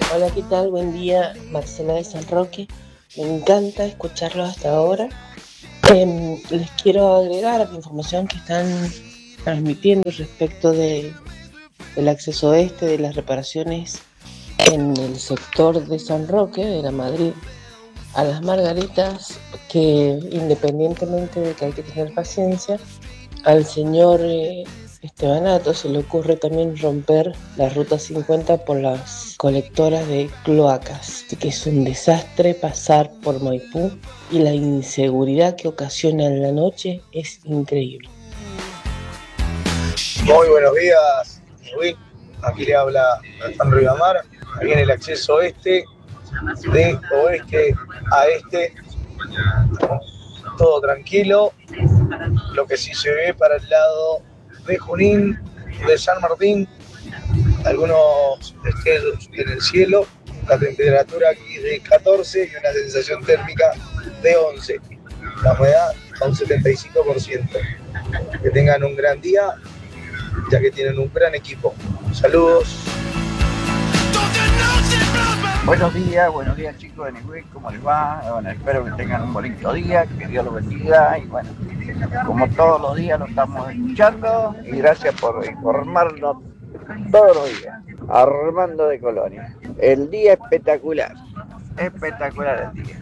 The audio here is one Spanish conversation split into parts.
Hola, ¿qué tal? Buen día, Marcela de San Roque. Me encanta escucharlo hasta ahora. Les quiero agregar a la información que están transmitiendo respecto del acceso de las reparaciones en el sector de San Roque, de la Madrid, a las Margaritas, que independientemente de que hay que tener paciencia, al señor Estebanato se le ocurre también romper la ruta 50 por las colectoras de cloacas, que es un desastre pasar por Maipú y la inseguridad que ocasiona en la noche es increíble. Muy buenos días, Luis. Aquí le habla Alejandro Ibamar. Aquí en el acceso este, de oeste a este, todo tranquilo. Lo que sí se ve para el lado de Junín, de San Martín, algunos destellos en el cielo. La temperatura aquí es de 14 y una sensación térmica de 11. La humedad a un 75%. Que tengan un gran día, ya que tienen un gran equipo. Saludos. Buenos días chicos de Newell, ¿cómo les va? Bueno, espero que tengan un bonito día, que Dios los bendiga y bueno, como todos los días lo estamos escuchando y gracias por informarnos todos los días. Armando de Colonia, el día espectacular el día.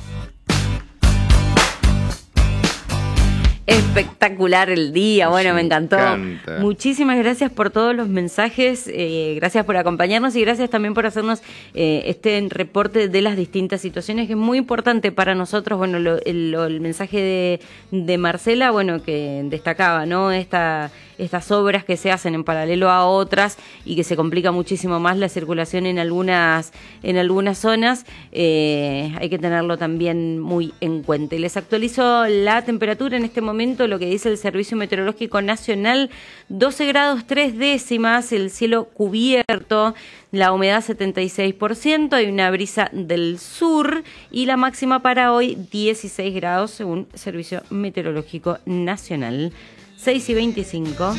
Espectacular el día, bueno, me encantó. Encanta. Muchísimas gracias por todos los mensajes, gracias por acompañarnos y gracias también por hacernos este reporte de las distintas situaciones, que es muy importante para nosotros. Bueno, el mensaje de Marcela, bueno, que destacaba, ¿no? Estas obras que se hacen en paralelo a otras y que se complica muchísimo más la circulación en algunas zonas, hay que tenerlo también muy en cuenta. Y les actualizo la temperatura en este momento, lo que dice el Servicio Meteorológico Nacional: 12 grados 3 décimas, el cielo cubierto, la humedad 76%, hay una brisa del sur y la máxima para hoy 16 grados según Servicio Meteorológico Nacional. 6:25.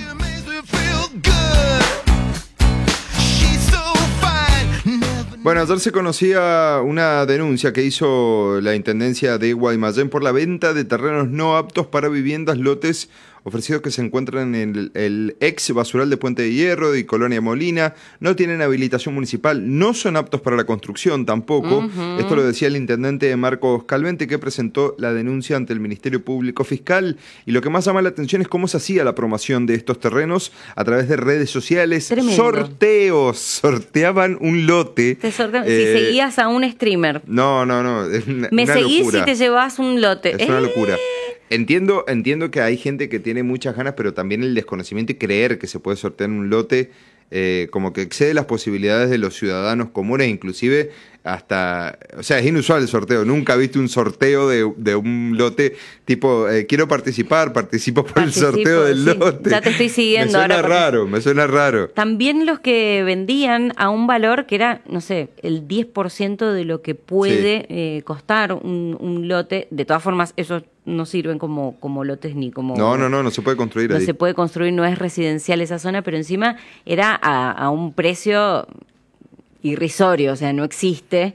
Bueno, ayer se conocía una denuncia que hizo la Intendencia de Guaymallén por la venta de terrenos no aptos para viviendas, lotes ofrecidos que se encuentran en el ex basural de Puente de Hierro y Colonia Molina. No tienen habilitación municipal, no son aptos para la construcción tampoco. Uh-huh. Esto lo decía el intendente Marcos Calvente, que presentó la denuncia ante el Ministerio Público Fiscal. Y lo que más llama la atención es cómo se hacía la promoción de estos terrenos a través de redes sociales. Tremendo. Sorteos, sorteaban un lote. Si seguías a un streamer. No, es Me una seguís locura. si te llevas un lote. Es una locura. Entiendo que hay gente que tiene muchas ganas, pero también el desconocimiento y creer que se puede sortear un lote como que excede las posibilidades de los ciudadanos comunes, inclusive hasta, o sea, es inusual el sorteo. Nunca viste un sorteo de un lote tipo, quiero participo por el sorteo del lote. Ya te estoy siguiendo. Me suena raro. También los que vendían a un valor que era, no sé, el 10% de lo que puede costar un lote. De todas formas, esos no sirven como lotes ni como... No se puede construir ahí. No se puede construir, no es residencial esa zona, pero encima era a un precio irrisorio, o sea, no existe.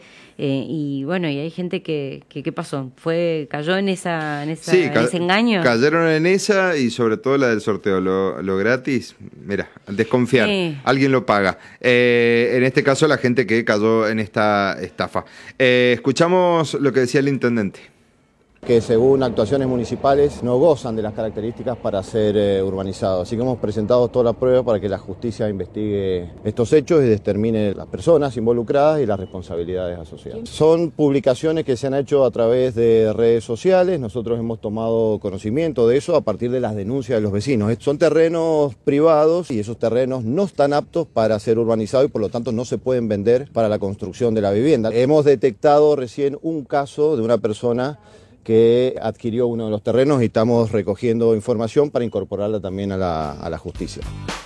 Y bueno, y hay gente que ¿qué pasó? Cayó en ese engaño. Cayeron en esa y sobre todo la del sorteo, lo gratis, mira, desconfiar, alguien lo paga. En este caso la gente que cayó en esta estafa. Escuchamos lo que decía el intendente. Que según actuaciones municipales no gozan de las características para ser urbanizados. Así que hemos presentado toda la prueba para que la justicia investigue estos hechos y determine las personas involucradas y las responsabilidades asociadas. Son publicaciones que se han hecho a través de redes sociales. Nosotros hemos tomado conocimiento de eso a partir de las denuncias de los vecinos. Son terrenos privados y esos terrenos no están aptos para ser urbanizados y por lo tanto no se pueden vender para la construcción de la vivienda. Hemos detectado recién un caso de una persona que adquirió uno de los terrenos y estamos recogiendo información para incorporarla también a la justicia.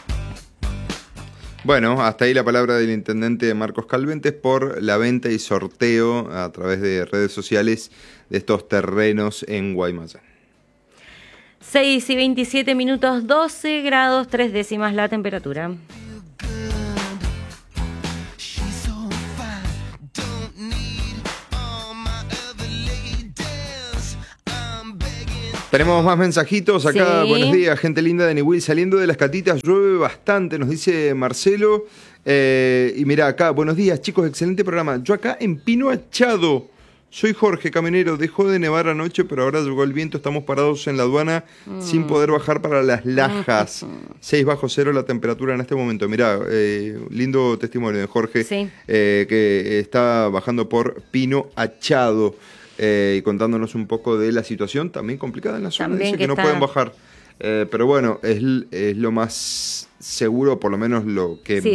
Bueno, hasta ahí la palabra del intendente Marcos Calventes por la venta y sorteo a través de redes sociales de estos terrenos en Guaymallén. 6:27, 12 grados 3 décimas la temperatura. Tenemos más mensajitos acá. Sí. Buenos días, gente linda de Niwil. Saliendo de las catitas llueve bastante, nos dice Marcelo. Y mira acá, buenos días chicos, excelente programa. Yo acá en Pino Achado. Soy Jorge, camionero. Dejó de nevar anoche, pero ahora llegó el viento. Estamos parados en la aduana sin poder bajar para Las Lajas. 6 bajo 0 la temperatura en este momento. Mirá, lindo testimonio de Jorge, Sí. que está bajando por Pino Achado y contándonos un poco de la situación también complicada en la zona. También Dice que que no está... pueden bajar. Pero bueno, es lo más seguro, por lo menos lo que... Sí,